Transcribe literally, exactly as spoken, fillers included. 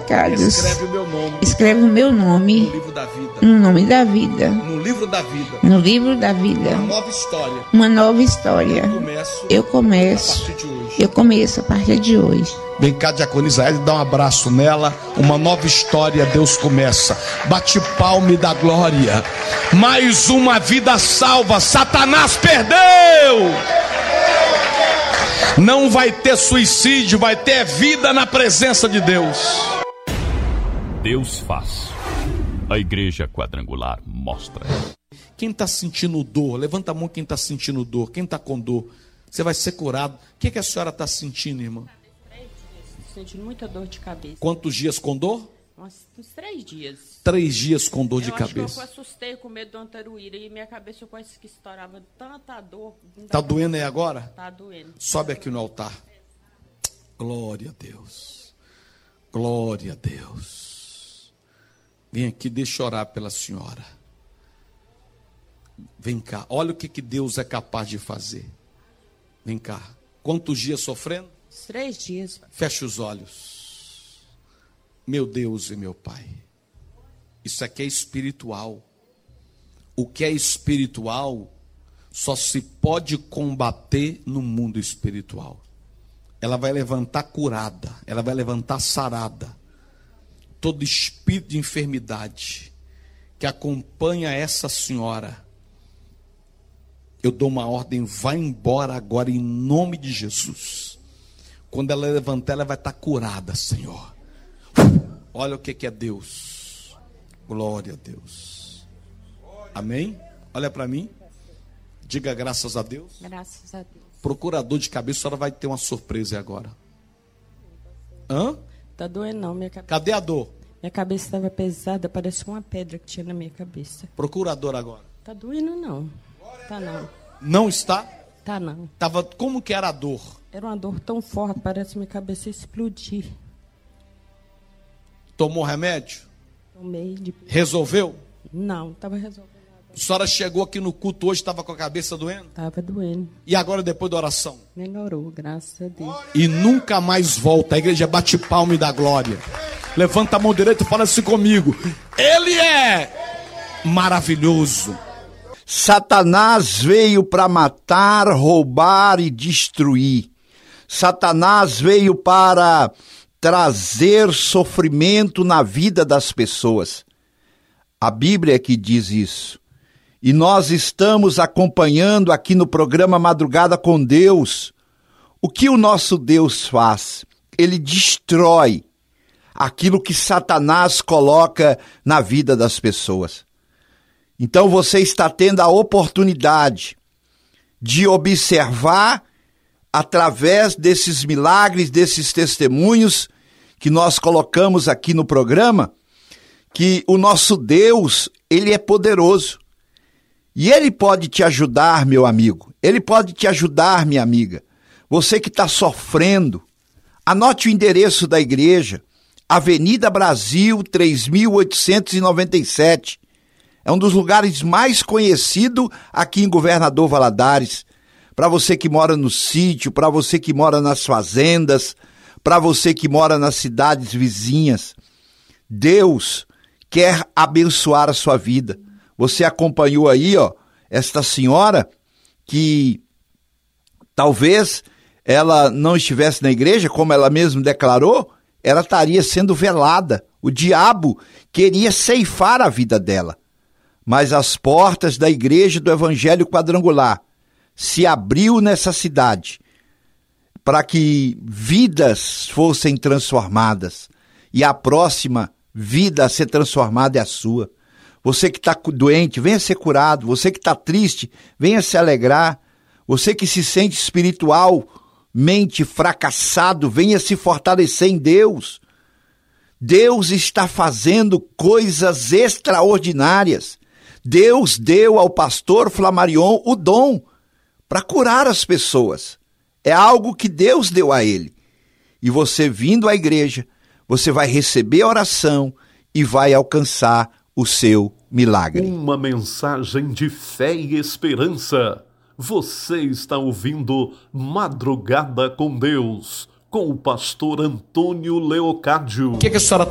pecados. Escreve o meu nome. Escreve o meu nome. No livro da vida. No nome da vida. No livro da vida. No livro da vida. Uma nova história. Uma nova história. Eu começo. Eu começo. A partir de hoje. Eu começo a partir de hoje. Vem cá, diaconisa Ellen, dá um abraço nela. Uma nova história, Deus começa. Bate palma e dá glória. Mais uma vida salva. Satanás perdeu. Não vai ter suicídio, vai ter vida na presença de Deus. Deus faz. A Igreja Quadrangular mostra. Quem está sentindo dor, levanta a mão quem está sentindo dor. Quem está com dor, você vai ser curado. O que, que a senhora está sentindo, irmã? Sentindo muita dor de cabeça. Quantos dias com dor? Uns, uns três dias. Três dias com dor eu de acho cabeça. Que eu assustei com medo do antaruíra e minha cabeça quase que estourava tanta dor. Tá doendo aí agora? Tá doendo. Sobe aqui no altar. Glória a Deus. Glória a Deus. Vem aqui, deixa eu orar pela senhora. Vem cá, olha o que, que Deus é capaz de fazer. Vem cá. Quantos dias sofrendo? Três dias. Feche os olhos. Meu Deus e meu Pai. Isso aqui é espiritual. O que é espiritual só se pode combater no mundo espiritual. Ela vai levantar curada. Ela vai levantar sarada. Todo espírito de enfermidade que acompanha essa senhora, eu dou uma ordem, vai embora agora em nome de Jesus. Quando ela levantar, ela vai estar curada, Senhor. Olha o que, que é Deus. Glória a Deus. Amém? Olha para mim. Diga graças a Deus. Graças a Deus. Procurador de cabeça, a senhora vai ter uma surpresa agora. Hã? Tá doendo não, minha cabeça. Cadê a dor? Minha cabeça estava pesada, parecia uma pedra que tinha na minha cabeça. Procurador agora. Tá doendo não. Tá não. Não está? Tá não. Tava, como que era a dor? Era uma dor tão forte, parece minha cabeça explodir. Tomou remédio? Tomei de... Resolveu? Não, estava resolvendo. A senhora chegou aqui no culto hoje, estava com a cabeça doendo? Estava doendo. E agora depois da oração? Melhorou, graças a Deus. E nunca mais volta. A igreja bate palma e dá glória. Levanta a mão direita e fala assim comigo. Ele é maravilhoso. Satanás veio para matar, roubar e destruir. Satanás veio para trazer sofrimento na vida das pessoas. A Bíblia é que diz isso. E nós estamos acompanhando aqui no programa Madrugada com Deus. O que o nosso Deus faz? Ele destrói aquilo que Satanás coloca na vida das pessoas. Então você está tendo a oportunidade de observar, através desses milagres, desses testemunhos que nós colocamos aqui no programa, que o nosso Deus, ele é poderoso. E ele pode te ajudar, meu amigo. Ele pode te ajudar, minha amiga. Você que está sofrendo, anote o endereço da igreja, Avenida Brasil, três mil oitocentos e noventa e sete. É um dos lugares mais conhecidos aqui em Governador Valadares. Para você que mora no sítio, para você que mora nas fazendas, para você que mora nas cidades vizinhas. Deus quer abençoar a sua vida. Você acompanhou aí, ó, esta senhora que talvez ela não estivesse na igreja, como ela mesma declarou, ela estaria sendo velada. O diabo queria ceifar a vida dela. Mas as portas da igreja do Evangelho Quadrangular se abriu nessa cidade para que vidas fossem transformadas. E a próxima vida a ser transformada é a sua. Você que está doente, venha ser curado. Você que está triste, venha se alegrar. Você que se sente espiritualmente fracassado, venha se fortalecer em Deus. Deus está fazendo coisas extraordinárias. Deus deu ao pastor Flamarion o dom para curar as pessoas. É algo que Deus deu a ele. E você vindo à igreja, você vai receber a oração e vai alcançar o seu milagre. Uma mensagem de fé e esperança. Você está ouvindo Madrugada com Deus, com o pastor Antônio Leocádio. O que, que a senhora